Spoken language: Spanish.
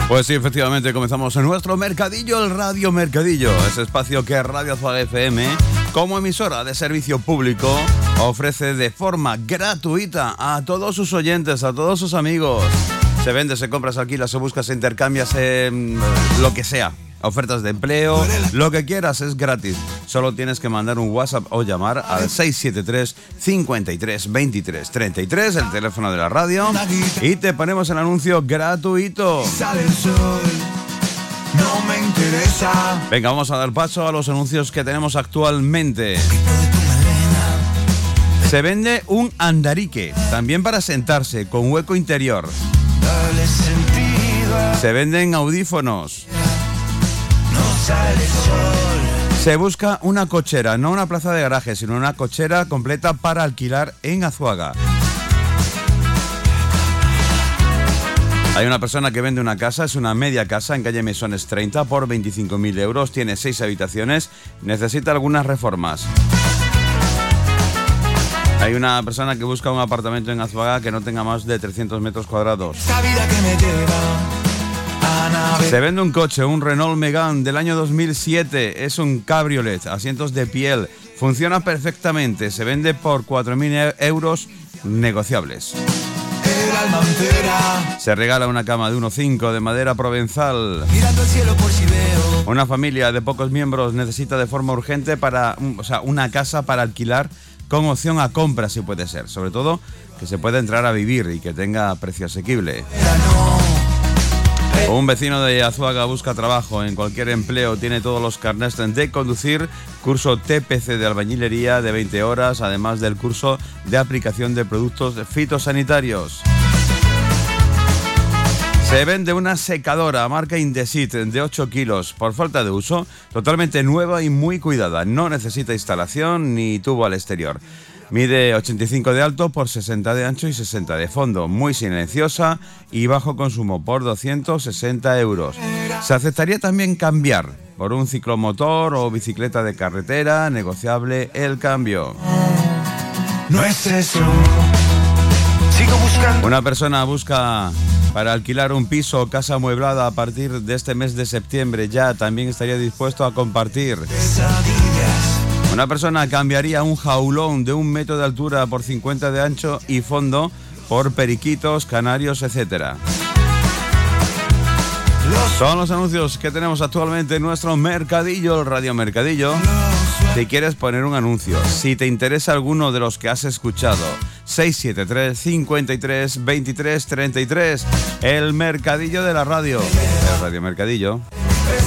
Pues sí, efectivamente, comenzamos en nuestro mercadillo, el Radio Mercadillo, ese espacio que Radio Azuaga FM, como emisora de servicio público, ofrece de forma gratuita a todos sus oyentes, a todos sus amigos. Se vende, se compra, se alquila, se busca, se intercambia, lo que sea. Ofertas de empleo, lo que quieras es gratis. Solo tienes que mandar un WhatsApp o llamar al 673 53 23 33, el teléfono de la radio, y te ponemos el anuncio gratuito. Sale el sol, no me interesa. Venga, vamos a dar paso a los anuncios que tenemos actualmente. Se vende un andarique, también para sentarse, con hueco interior. Dale sentido. Se venden audífonos. Sale el sol. Se busca una cochera, no una plaza de garaje, sino una cochera completa para alquilar en Azuaga. Hay una persona que vende una casa, es una media casa en calle Mesones 30 por 25.000 euros, tiene 6 habitaciones, necesita algunas reformas. Hay una persona que busca un apartamento en Azuaga que no tenga más de 300 metros cuadrados. Esta vida que me lleva. Se vende un coche, un Renault Megane del año 2007, es un cabriolet, asientos de piel, funciona perfectamente, se vende por 4.000 euros negociables. El alma entera. Se regala una cama de 1,5 de madera provenzal. Mirando el cielo por si veo. Una familia de pocos miembros necesita de forma urgente una casa para alquilar con opción a compra, si puede ser, sobre todo que se pueda entrar a vivir y que tenga precio asequible. Un vecino de Azuaga busca trabajo en cualquier empleo, tiene todos los carnets de conducir, curso TPC de albañilería de 20 horas, además del curso de aplicación de productos fitosanitarios. Se vende una secadora marca Indesit de 8 kilos por falta de uso, totalmente nueva y muy cuidada, no necesita instalación ni tubo al exterior. Mide 85 de alto por 60 de ancho y 60 de fondo, muy silenciosa y bajo consumo por 260 euros. Se aceptaría también cambiar por un ciclomotor o bicicleta de carretera, negociable el cambio. No es eso. Sigo buscando. Una persona busca para alquilar un piso o casa amueblada a partir de este mes de septiembre, ya también estaría dispuesto a compartir. Pesadillas. Una persona cambiaría un jaulón de 1 metro de altura por 50 de ancho y fondo por periquitos, canarios, etc. Son los anuncios que tenemos actualmente en nuestro mercadillo, el Radio Mercadillo. Si quieres poner un anuncio, si te interesa alguno de los que has escuchado, 673 53 23 33, el mercadillo de la radio, el Radio Mercadillo.